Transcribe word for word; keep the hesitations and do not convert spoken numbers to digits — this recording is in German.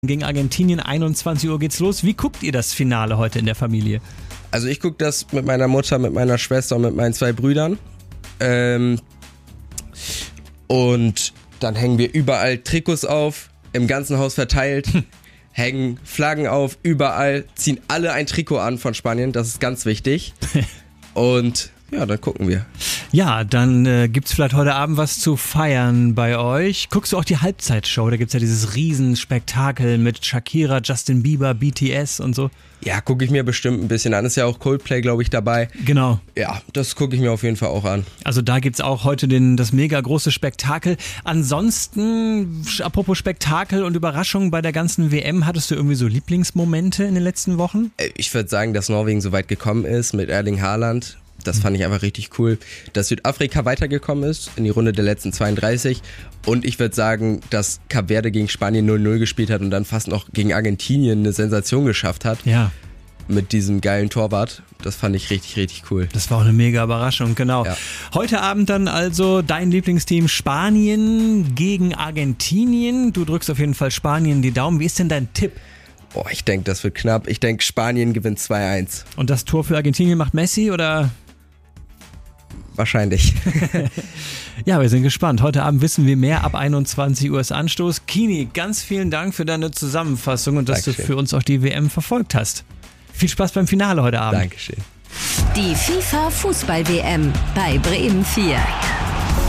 Gegen Argentinien, einundzwanzig Uhr geht's los. Wie guckt ihr das Finale heute in der Familie? Also ich gucke das mit meiner Mutter, mit meiner Schwester und mit meinen zwei Brüdern. Ähm, und dann hängen wir überall Trikots auf, im ganzen Haus verteilt, hängen Flaggen auf, überall, ziehen alle ein Trikot an von Spanien, das ist ganz wichtig. Und ja, dann gucken wir. Ja, dann äh, gibt's vielleicht heute Abend was zu feiern bei euch. Guckst du auch die Halbzeitshow? Da gibt's ja dieses Riesenspektakel mit Shakira, Justin Bieber, B T S und so. Ja, gucke ich mir bestimmt ein bisschen an. Ist ja auch Coldplay, glaube ich, dabei. Genau. Ja, das gucke ich mir auf jeden Fall auch an. Also da gibt's auch heute den, das mega große Spektakel. Ansonsten, apropos Spektakel und Überraschungen bei der ganzen W M, hattest du irgendwie so Lieblingsmomente in den letzten Wochen? Ich würde sagen, dass Norwegen so weit gekommen ist mit Erling Haaland. Das fand ich einfach richtig cool, dass Südafrika weitergekommen ist in die Runde der letzten zweiunddreißig. Und ich würde sagen, dass Kap Verde gegen Spanien null null gespielt hat und dann fast noch gegen Argentinien eine Sensation geschafft hat. Ja. Mit diesem geilen Torwart. Das fand ich richtig, richtig cool. Das war auch eine mega Überraschung, genau. Ja. Heute Abend dann also dein Lieblingsteam Spanien gegen Argentinien. Du drückst auf jeden Fall Spanien die Daumen. Wie ist denn dein Tipp? Boah, ich denke, das wird knapp. Ich denke, Spanien gewinnt zwei eins. Und das Tor für Argentinien macht Messi oder? Wahrscheinlich. Ja, wir sind gespannt. Heute Abend wissen wir mehr. Ab einundzwanzig Uhr ist Anstoß. Kini, ganz vielen Dank für deine Zusammenfassung und dass Dankeschön. du für uns auch die W M verfolgt hast. Viel Spaß beim Finale heute Abend. Dankeschön. Die FIFA Fußball-W M bei Bremen vier.